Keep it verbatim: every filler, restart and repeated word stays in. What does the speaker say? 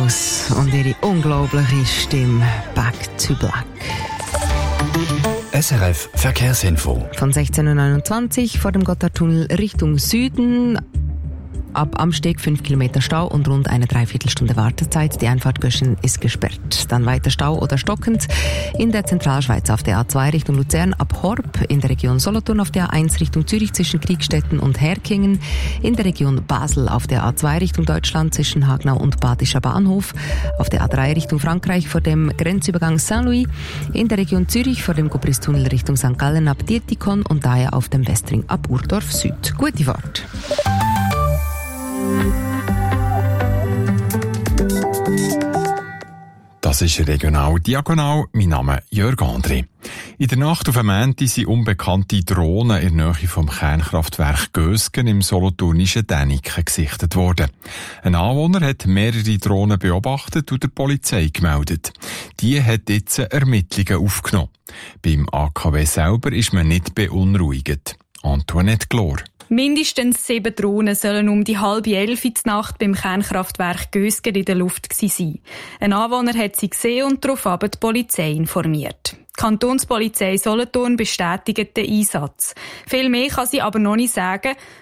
Rose und ihre unglaubliche Stimme Back to Black. S R F Verkehrsinfo. Von sechzehn Uhr neunundzwanzig vor dem Gotthardtunnel Richtung Süden. Ab Amsteg fünf Kilometer Stau und rund eine Dreiviertelstunde Wartezeit. Die Einfahrt Göschen ist gesperrt. Dann weiter Stau oder stockend in der Zentralschweiz auf der A zwei Richtung Luzern ab Horb, in der Region Solothurn auf der A eins Richtung Zürich zwischen Kriegstetten und Herkingen, in der Region Basel auf der A zwei Richtung Deutschland zwischen Hagnau und Badischer Bahnhof, auf der A drei Richtung Frankreich vor dem Grenzübergang Saint-Louis, in der Region Zürich vor dem Gobris-Tunnel Richtung Sankt Gallen ab Dietikon und daher auf dem Westring ab Urdorf Süd. Gute Fahrt! Das ist regional diagonal. Mein Name ist Jörg André. In der Nacht auf Montag sind unbekannte Drohnen in der Nähe vom Kernkraftwerk Gösgen im solothurnischen Däniken gesichtet worden. Ein Anwohner hat mehrere Drohnen beobachtet und der Polizei gemeldet. Die hat jetzt Ermittlungen aufgenommen. Beim A K W selber ist man nicht beunruhigt. Antoinette Glor. Mindestens sieben Drohnen sollen um die halbe elf in der Nacht beim Kernkraftwerk Gösgen in der Luft sein. Ein Anwohner hat sie gesehen und daraufhin die Polizei informiert. Die Kantonspolizei Solothurn bestätigt den Einsatz. Viel mehr kann sie aber noch nicht sagen.